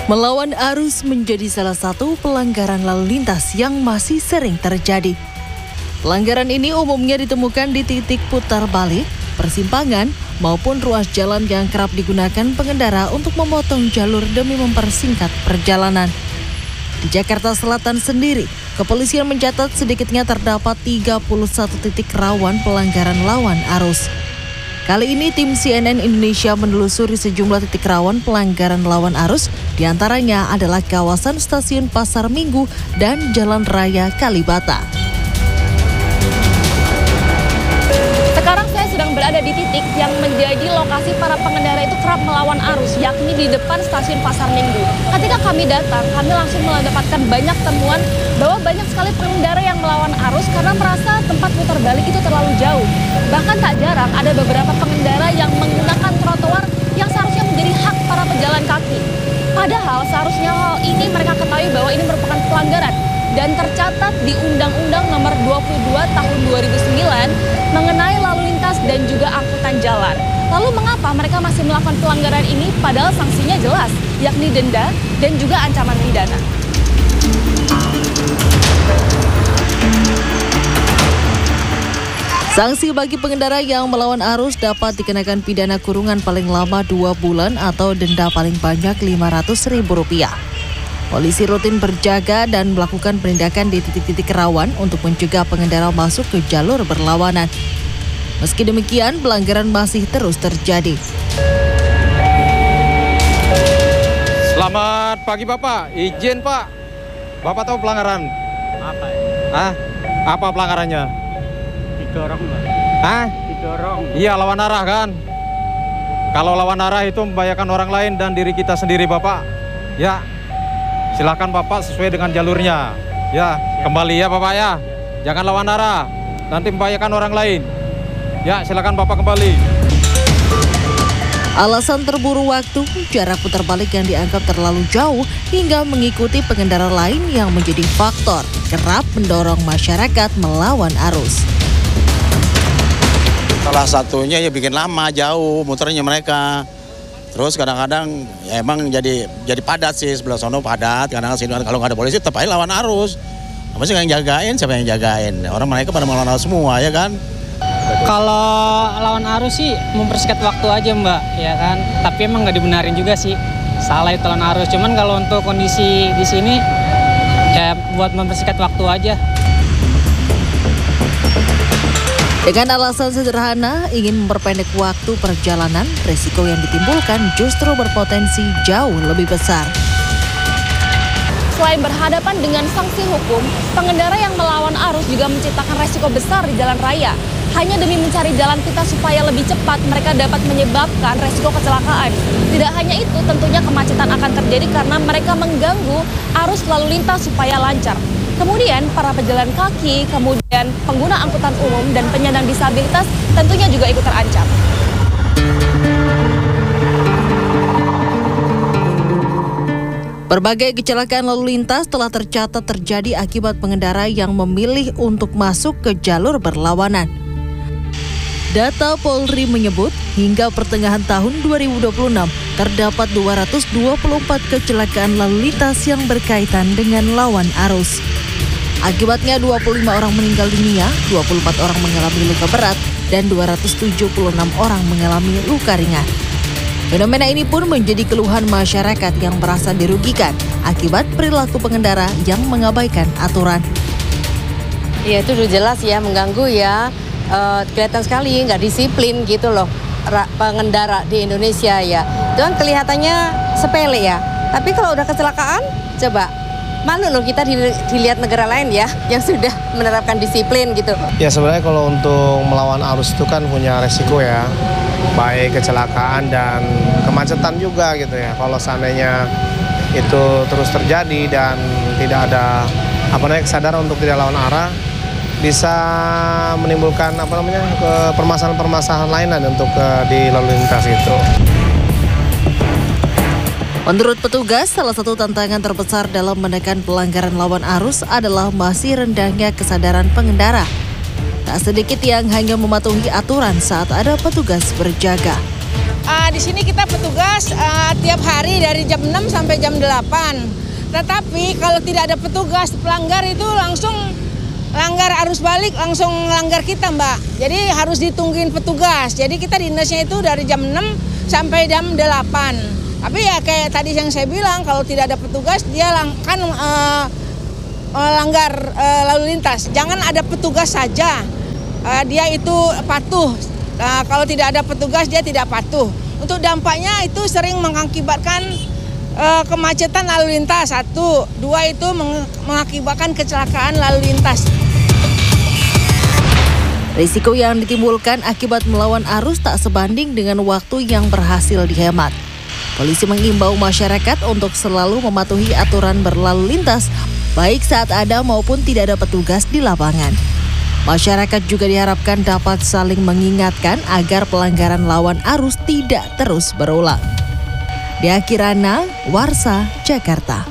Melawan arus menjadi salah satu pelanggaran lalu lintas yang masih sering terjadi. Pelanggaran ini umumnya ditemukan di titik putar balik, persimpangan, maupun ruas jalan yang kerap digunakan pengendara untuk memotong jalur demi mempersingkat perjalanan. Di Jakarta Selatan sendiri, kepolisian mencatat sedikitnya terdapat 31 titik rawan pelanggaran lawan arus. Kali ini tim CNN Indonesia menelusuri sejumlah titik rawan pelanggaran lawan arus, diantaranya adalah kawasan Stasiun Pasar Minggu dan Jalan Raya Kalibata. Sekarang saya sedang berada di titik yang menjadi lokasi para pengendara itu kerap melawan arus, yakni di depan Stasiun Pasar Minggu. Ketika kami datang, kami langsung mendapatkan banyak temuan bahwa banyak sekali pengendara yang melawan arus karena merasa tempat putar balik itu terlalu jauh. Bahkan tak jarang ada beberapa pengendara yang menggunakan trotoar yang seharusnya menjadi hak para pejalan kaki. Padahal seharusnya hal ini mereka ketahui bahwa ini merupakan pelanggaran dan tercatat di Undang-Undang Nomor 22 Tahun 2009 mengenai lalu lintas dan juga angkutan jalan. Lalu mengapa mereka masih melakukan pelanggaran ini padahal sanksinya jelas, yakni denda dan juga ancaman pidana? Sanksi bagi pengendara yang melawan arus dapat dikenakan pidana kurungan paling lama 2 bulan atau denda paling banyak Rp500.000. Polisi rutin berjaga dan melakukan penindakan di titik-titik rawan untuk mencegah pengendara masuk ke jalur berlawanan. Meski demikian, pelanggaran masih terus terjadi. Selamat pagi Bapak, izin Pak. Bapak tahu pelanggaran? Apa? Apa pelanggarannya? Didorong, Pak. Didorong. Iya, lawan arah kan? Kalau lawan arah itu membahayakan orang lain dan diri kita sendiri Bapak. Ya, silakan Bapak sesuai dengan jalurnya. Ya, kembali ya Bapak ya. Jangan lawan arah, nanti membahayakan orang lain. Ya, silakan Bapak kembali. Alasan terburu waktu, jarak putar balik yang dianggap terlalu jauh, hingga mengikuti pengendara lain yang menjadi faktor kerap mendorong masyarakat melawan arus. Salah satunya ya bikin lama, jauh muternya mereka. Terus kadang-kadang ya emang jadi padat sih, sebelah sono padat, kadang-kadang sini kalau nggak ada polisi tetap aja lawan arus. Apa sih yang jagain, siapa yang jagain? Orang mereka pada melawan arus semua ya kan? Kalau lawan arus sih mempersingkat waktu aja Mbak, ya kan. Tapi emang nggak dibenarin juga sih, salah itu lawan arus. Cuman kalau untuk kondisi di sini ya buat mempersingkat waktu aja. Dengan alasan sederhana, ingin memperpendek waktu perjalanan, risiko yang ditimbulkan justru berpotensi jauh lebih besar. Selain berhadapan dengan sanksi hukum, pengendara yang melawan arus juga menciptakan resiko besar di jalan raya. Hanya demi mencari jalan kita supaya lebih cepat, mereka dapat menyebabkan resiko kecelakaan. Tidak hanya itu, tentunya kemacetan akan terjadi karena mereka mengganggu arus lalu lintas supaya lancar. Kemudian para pejalan kaki, kemudian pengguna angkutan umum dan penyandang disabilitas tentunya juga ikut terancam. Berbagai kecelakaan lalu lintas telah tercatat terjadi akibat pengendara yang memilih untuk masuk ke jalur berlawanan. Data Polri menyebut hingga pertengahan tahun 2026 terdapat 224 kecelakaan lalu lintas yang berkaitan dengan lawan arus. Akibatnya 25 orang meninggal dunia, 24 orang mengalami luka berat, dan 276 orang mengalami luka ringan. Fenomena ini pun menjadi keluhan masyarakat yang merasa dirugikan akibat perilaku pengendara yang mengabaikan aturan. Ya itu udah jelas ya, mengganggu ya. Kelihatan sekali nggak disiplin gitu loh pengendara di Indonesia ya. Itu kan kelihatannya sepele ya. Tapi kalau udah kecelakaan, coba malu loh kita dilihat negara lain ya yang sudah menerapkan disiplin gitu. Ya sebenarnya kalau untuk melawan arus itu kan punya resiko ya, baik kecelakaan dan kemacetan juga gitu ya. Kalau seandainya itu terus terjadi dan tidak ada kesadaran untuk tidak lawan arah, bisa menimbulkan permasalahan-permasalahan lain untuk di lalu lintas itu. Menurut petugas, salah satu tantangan terbesar dalam menekan pelanggaran lawan arus adalah masih rendahnya kesadaran pengendara. Tak sedikit yang hanya mematuhi aturan saat ada petugas berjaga. di sini kita petugas tiap hari dari jam 6 sampai jam 8. Tetapi kalau tidak ada petugas, pelanggar itu langsung langgar arus balik, langsung langgar kita, Mbak. Jadi harus ditungguin petugas. Jadi kita dinasnya itu dari jam 6 sampai jam 8. Tapi ya kayak tadi yang saya bilang, kalau tidak ada petugas dia kan langgar lalu lintas. Jangan ada petugas saja, dia itu patuh. Kalau tidak ada petugas dia tidak patuh. Untuk dampaknya itu sering mengakibatkan kemacetan lalu lintas, 1. 2 itu mengakibatkan kecelakaan lalu lintas. Risiko yang ditimbulkan akibat melawan arus tak sebanding dengan waktu yang berhasil dihemat. Polisi mengimbau masyarakat untuk selalu mematuhi aturan berlalu lintas, baik saat ada maupun tidak ada petugas di lapangan. Masyarakat juga diharapkan dapat saling mengingatkan agar pelanggaran lawan arus tidak terus berulang. Dea Kirana, Warsa, Jakarta.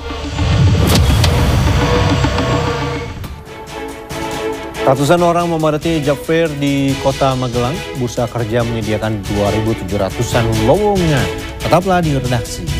Ratusan orang memadati job fair di Kota Magelang. Bursa Kerja menyediakan 2.700-an lowongan. Tetaplah di redaksi.